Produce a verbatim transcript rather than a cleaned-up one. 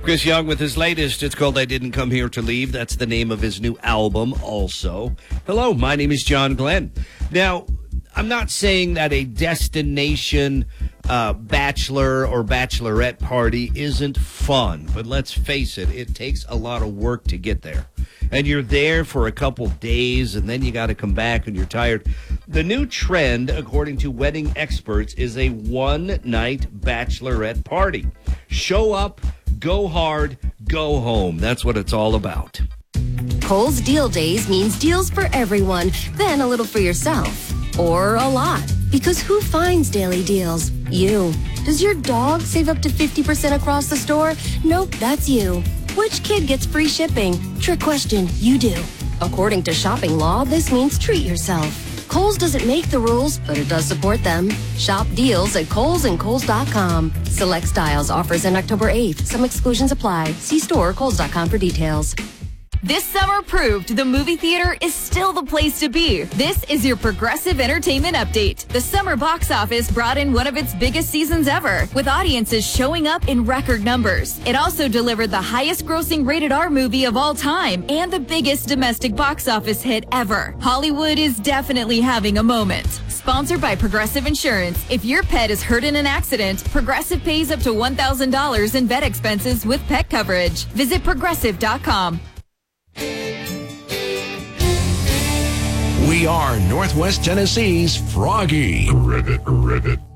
Chris Young with his latest. It's called I Didn't Come Here to Leave. That's the name of his new album also. Hello, my name is John Glenn. Now, I'm not saying that a destination uh, bachelor or bachelorette party isn't fun, but let's face it, it takes a lot of work to get there. And you're there for a couple days, and then you got to come back and you're tired. The new trend, according to wedding experts, is a one-night bachelorette party. Show up, go hard, go home. That's what it's all about. Kohl's Deal Days means deals for everyone, then a little for yourself. Or a lot. Because who finds daily deals? You. Does your dog save up to fifty percent across the store? Nope, that's you. Which kid gets free shipping? Trick question, you do. According to shopping law, this means treat yourself. Kohl's doesn't make the rules, but it does support them. Shop deals at Kohl's and Kohl's dot com. Select styles offers end October eighth. Some exclusions apply. See store or Kohl's dot com for details. This summer proved the movie theater is still the place to be. This is your Progressive Entertainment Update. The summer box office brought in one of its biggest seasons ever, with audiences showing up in record numbers. It also delivered the highest grossing rated R movie of all time and the biggest domestic box office hit ever. Hollywood is definitely having a moment. Sponsored by Progressive Insurance. If your pet is hurt in an accident, Progressive pays up to one thousand dollars in vet expenses with pet coverage. Visit progressive dot com. We are Northwest Tennessee's Froggy. Ribbit, ribbit.